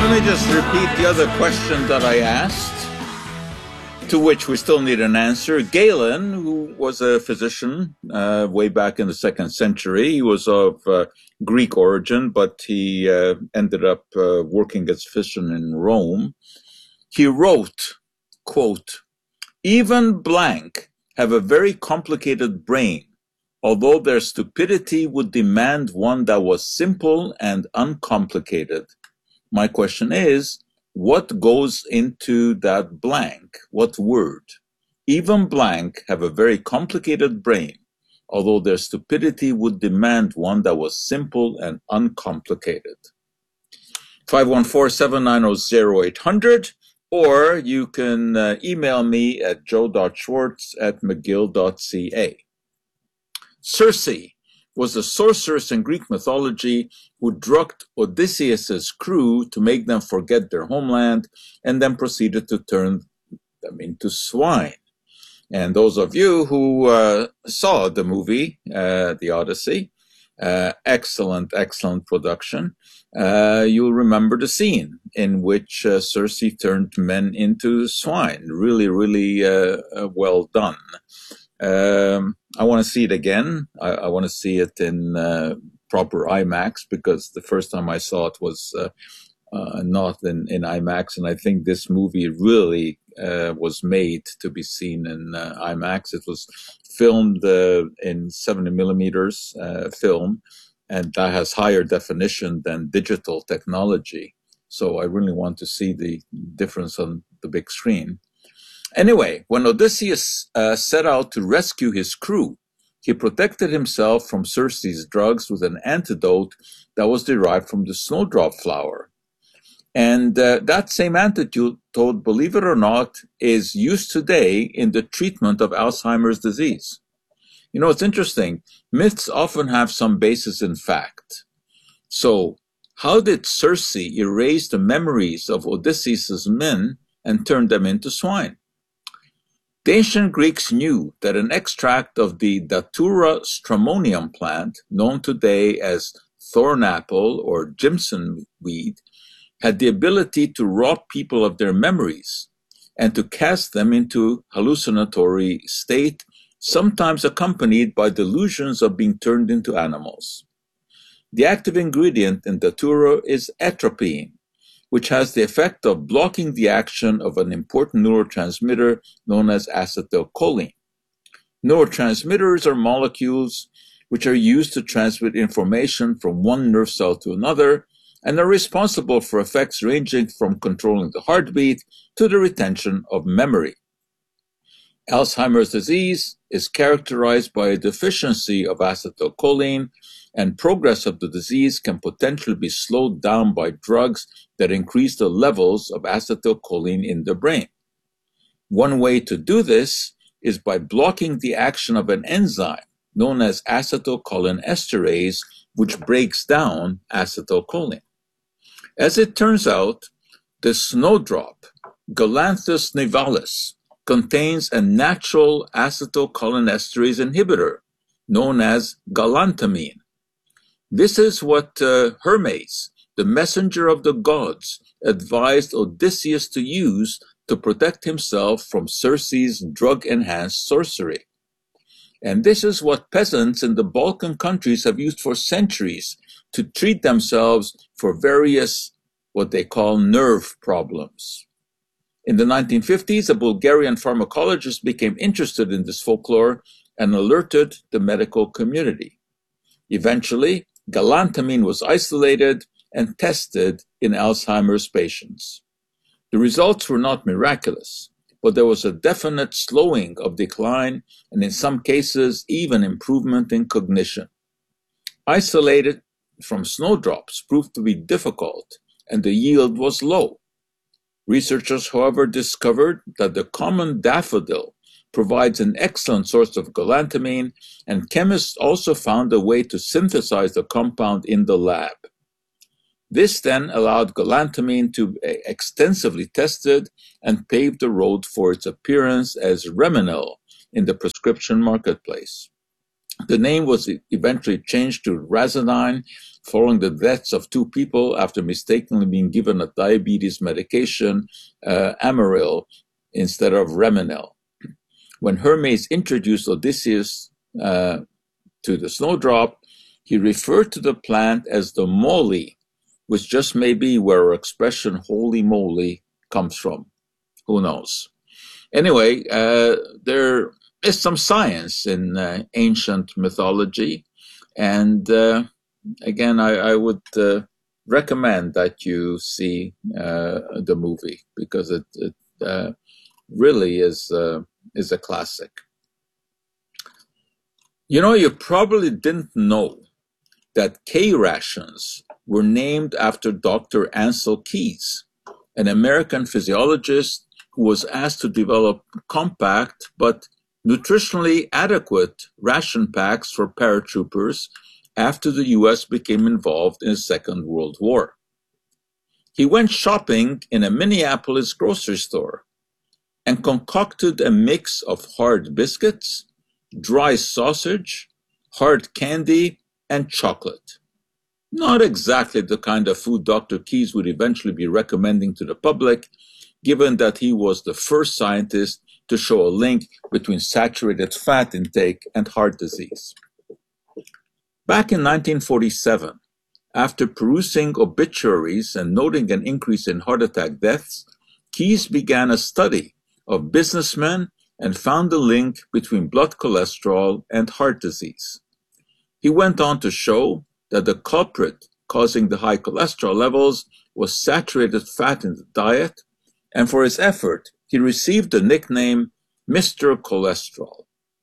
Let me just repeat the other question that I asked, to which we still need an answer. Galen, who was a physician way back in the 2nd century, he was of Greek origin, but he ended up working as a physician in Rome. He wrote, quote, "Even blank have a very complicated brain, although their stupidity would demand one that was simple and uncomplicated. My question is, what goes into that blank? What word? Even blank have a very complicated brain, although their stupidity would demand one that was simple and uncomplicated." 514-790-0800, or you can email me at joe.schwartz@mcgill.ca. Circe was a sorceress in Greek mythology who drugged Odysseus's crew to make them forget their homeland and then proceeded to turn them into swine. And those of you who saw the movie, The Odyssey, excellent production, you'll remember the scene in which Circe turned men into swine. Really well done. I want to see it again. I want to see it in proper IMAX, because the first time I saw it was not in IMAX, and I think this movie really was made to be seen in IMAX. It was filmed in 70 millimeters film, and that has higher definition than digital technology. So I really want to see the difference on the big screen. Anyway, when Odysseus set out to rescue his crew, he protected himself from Circe's drugs with an antidote that was derived from the snowdrop flower. And that same antidote, believe it or not, is used today in the treatment of Alzheimer's disease. You know, it's interesting. Myths often have some basis in fact. So, how did Circe erase the memories of Odysseus's men and turn them into swine? The ancient Greeks knew that an extract of the Datura stramonium plant, known today as thornapple or Jimson weed, had the ability to rob people of their memories and to cast them into hallucinatory state, sometimes accompanied by delusions of being turned into animals. The active ingredient in Datura is atropine, which has the effect of blocking the action of an important neurotransmitter known as acetylcholine. Neurotransmitters are molecules which are used to transmit information from one nerve cell to another and are responsible for effects ranging from controlling the heartbeat to the retention of memory. Alzheimer's disease is characterized by a deficiency of acetylcholine, and progress of the disease can potentially be slowed down by drugs that increase the levels of acetylcholine in the brain. One way to do this is by blocking the action of an enzyme known as acetylcholinesterase, which breaks down acetylcholine. As it turns out, the snowdrop, Galanthus nivalis, contains a natural acetylcholinesterase inhibitor known as galantamine. This is what Hermes, the messenger of the gods, advised Odysseus to use to protect himself from Circe's drug-enhanced sorcery. And this is what peasants in the Balkan countries have used for centuries to treat themselves for various, what they call, nerve problems. In the 1950s, a Bulgarian pharmacologist became interested in this folklore and alerted the medical community. Eventually, galantamine was isolated and tested in Alzheimer's patients. The results were not miraculous, but there was a definite slowing of decline and in some cases even improvement in cognition. Isolated from snowdrops proved to be difficult and the yield was low. Researchers, however, discovered that the common daffodil provides an excellent source of galantamine, and chemists also found a way to synthesize the compound in the lab. This then allowed galantamine to be extensively tested and paved the road for its appearance as Remenil in the prescription marketplace. The name was eventually changed to Razodine following the deaths of two people after mistakenly being given a diabetes medication, Amaryl, instead of Remenel. When Hermes introduced Odysseus to the snowdrop, he referred to the plant as the moly, which just may be where our expression holy moly comes from. Who knows? Anyway, there is some science in ancient mythology, and again, I would recommend that you see the movie because it really is a classic. You know, you probably didn't know that K rations were named after Dr. Ansel Keys, an American physiologist who was asked to develop compact but nutritionally adequate ration packs for paratroopers after the U.S. became involved in the Second World War. He went shopping in a Minneapolis grocery store and concocted a mix of hard biscuits, dry sausage, hard candy, and chocolate. Not exactly the kind of food Dr. Keys would eventually be recommending to the public, given that he was the first scientist to show a link between saturated fat intake and heart disease. Back in 1947, after perusing obituaries and noting an increase in heart attack deaths, Keys began a study of businessmen and found a link between blood cholesterol and heart disease. He went on to show that the culprit causing the high cholesterol levels was saturated fat in the diet, and for his effort, he received the nickname Mr. Cholesterol.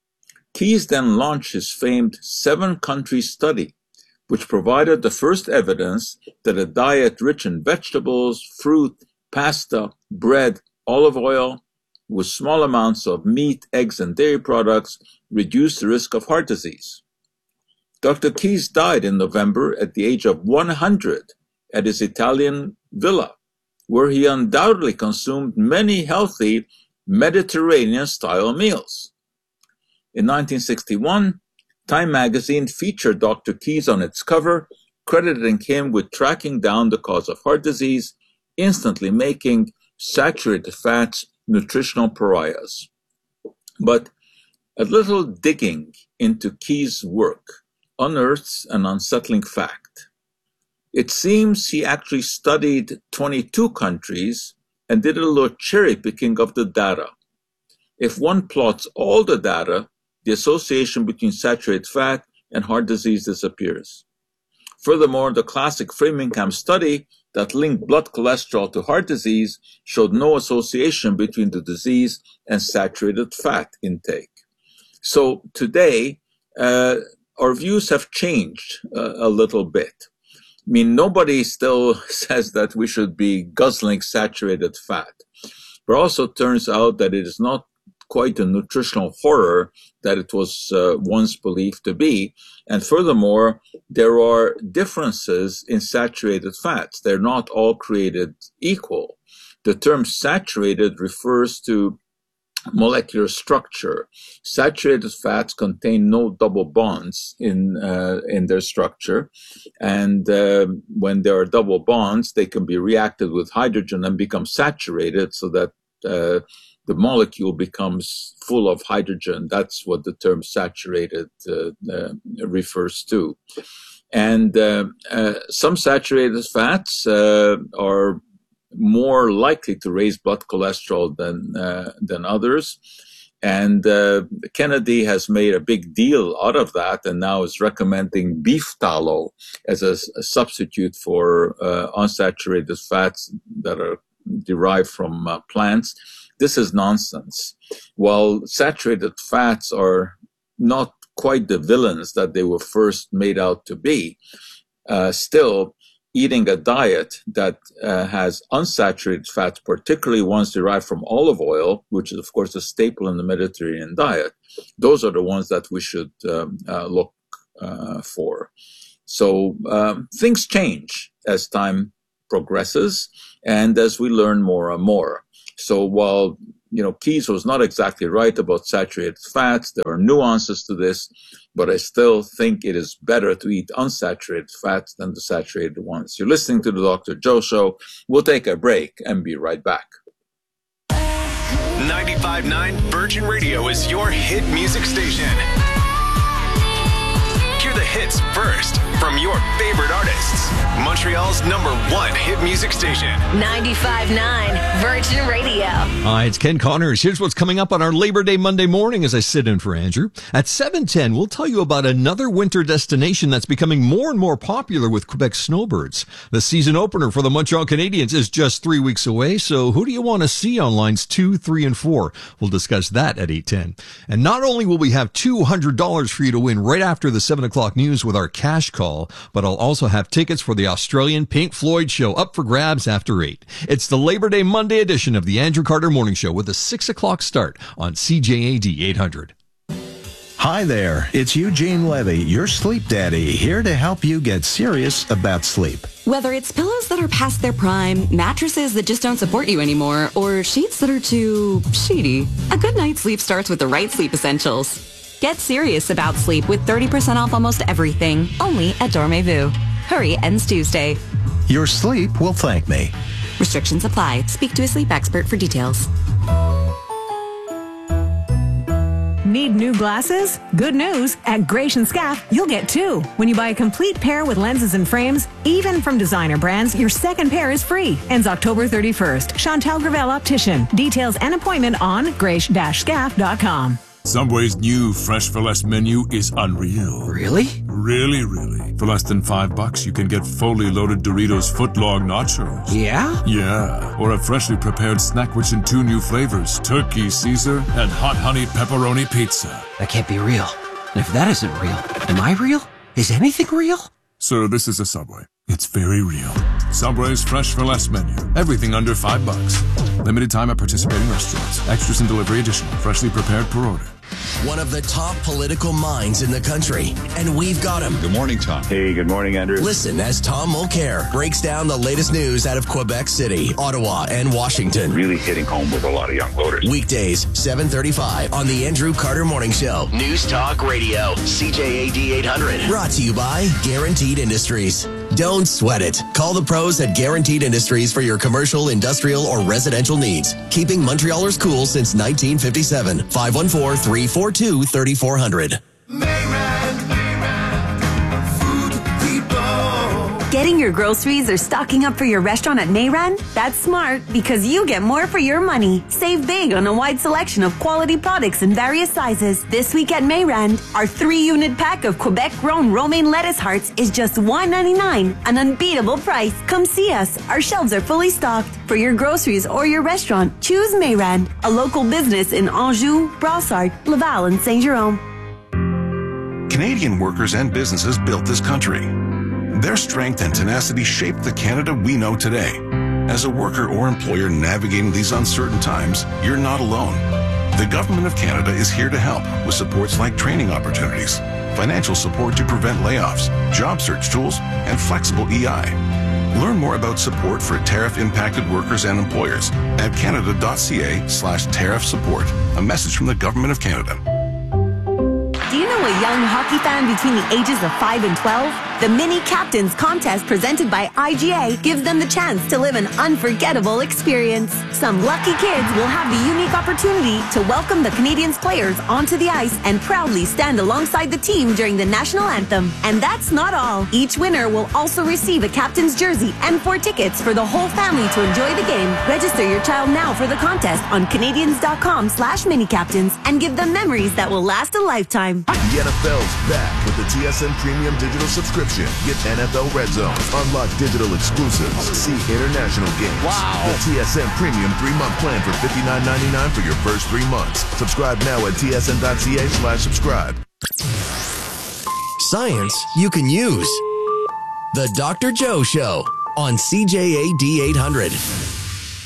Keys then launched his famed 7-country study, which provided the first evidence that a diet rich in vegetables, fruit, pasta, bread, olive oil, with small amounts of meat, eggs, and dairy products reduced the risk of heart disease. Dr. Keys died in November at the age of 100 at his Italian villa, where he undoubtedly consumed many healthy Mediterranean-style meals. In 1961, Time magazine featured Dr. Keys on its cover, crediting him with tracking down the cause of heart disease, instantly making saturated fats nutritional pariahs. But a little digging into Keys' work unearths an unsettling fact. It seems he actually studied 22 countries and did a little cherry picking of the data. If one plots all the data, the association between saturated fat and heart disease disappears. Furthermore, the classic Framingham study that linked blood cholesterol to heart disease showed no association between the disease and saturated fat intake. So today, our views have changed a little bit. I mean, nobody still says that we should be guzzling saturated fat. But also turns out that it is not quite a nutritional horror that it was once believed to be. And furthermore, there are differences in saturated fats. They're not all created equal. The term saturated refers to molecular structure. Saturated fats contain no double bonds in their structure, and when there are double bonds, they can be reacted with hydrogen and become saturated, so that the molecule becomes full of hydrogen. That's what the term saturated refers to. And some saturated fats are more likely to raise blood cholesterol than others. And Kennedy has made a big deal out of that and now is recommending beef tallow as a substitute for unsaturated fats that are derived from plants. This is nonsense. While saturated fats are not quite the villains that they were first made out to be, still, eating a diet that has unsaturated fats, particularly ones derived from olive oil, which is, of course, a staple in the Mediterranean diet, those are the ones that we should look for. So things change as time progresses and as we learn more and more. So while Keyes was not exactly right about saturated fats. There are nuances to this, but I still think it is better to eat unsaturated fats than the saturated ones. You're listening to the Dr. Joe Show. We'll take a break and be right back. 95.9 Virgin Radio is your hit music station. Hear the hits first from your favorite artists. Montreal's #1 hit music station. 95.9 Virgin Radio. Hi, it's Ken Connors. Here's what's coming up on our Labor Day Monday morning as I sit in for Andrew. At 7:10, we'll tell you about another winter destination that's becoming more and more popular with Quebec snowbirds. The season opener for the Montreal Canadiens is just 3 weeks away, so who do you want to see on lines 2, 3, and 4? We'll discuss that at 8:10. And not only will we have $200 for you to win right after the 7 o'clock news with our cash call, but I'll also have tickets for the Australian Pink Floyd show up for grabs after 8. It's the Labor Day Monday edition of the Andrew Carter Morning Show with a 6 o'clock start on CJAD 800. Hi there, it's Eugene Levy, your sleep daddy, here to help you get serious about sleep. Whether it's pillows that are past their prime, mattresses that just don't support you anymore, or sheets that are too sheety, a good night's sleep starts with the right sleep essentials. Get serious about sleep with 30% off almost everything, only at Dormez-vous. Hurry, ends Tuesday. Your sleep will thank me. Restrictions apply. Speak to a sleep expert for details. Need new glasses? Good news. At Gratian Scaff, you'll get 2. When you buy a complete pair with lenses and frames, even from designer brands, your second pair is free. Ends October 31st. Chantal Gravel Optician. Details and appointment on grace-scaff.com. Subway's new Fresh for Less menu is unreal. Really? Really. For less than $5, you can get fully loaded Doritos footlong nachos. Yeah? Yeah. Or a freshly prepared snack which in 2 new flavors, Turkey Caesar and Hot Honey Pepperoni Pizza. That can't be real. And if that isn't real, am I real? Is anything real? Sir, this is a Subway. It's very real. Subway's Fresh for Less menu. Everything under $5. Limited time at participating restaurants. Extras and delivery additional. Freshly prepared per order. One of the top political minds in the country, and we've got him. Good morning, Tom. Hey, good morning, Andrew. Listen as Tom Mulcair breaks down the latest news out of Quebec City, Ottawa, and Washington. Really hitting home with a lot of young voters. Weekdays, 7:35 on the Andrew Carter Morning Show. News Talk Radio, CJAD 800. Brought to you by Guaranteed Industries. Don't sweat it. Call the pros at Guaranteed Industries for your commercial, industrial, or residential needs. Keeping Montrealers cool since 1957. 514-342-3400. Getting your groceries or stocking up for your restaurant at Mayran? That's smart because you get more for your money. Save big on a wide selection of quality products in various sizes. This week at Mayran, our 3-unit pack of Quebec-grown romaine lettuce hearts is just $1.99, an unbeatable price. Come see us. Our shelves are fully stocked. For your groceries or your restaurant, choose Mayran, a local business in Anjou, Brossard, Laval, and Saint-Jérôme. Canadian workers and businesses built this country. Their strength and tenacity shaped the Canada we know today. As a worker or employer navigating these uncertain times, you're not alone. The Government of Canada is here to help with supports like training opportunities, financial support to prevent layoffs, job search tools, and flexible EI. Learn more about support for tariff-impacted workers and employers at canada.ca/tariff support. A message from the Government of Canada. Do you know a young hockey fan between the ages of 5 and 12? The Mini Captains contest presented by IGA gives them the chance to live an unforgettable experience. Some lucky kids will have the unique opportunity to welcome the Canadiens players onto the ice and proudly stand alongside the team during the national anthem. And that's not all. Each winner will also receive a captain's jersey and 4 tickets for the whole family to enjoy the game. Register your child now for the contest on Canadians.com/minicaptains and give them memories that will last a lifetime. The NFL's back with the TSN Premium Digital Subscription. Get NFL Red Zone, unlock digital exclusives, see international games. Wow. The TSN Premium 3-month plan for $59.99 for your first 3 months. Subscribe now at tsn.ca/subscribe. Science you can use. The Dr. Joe Show on CJAD 800.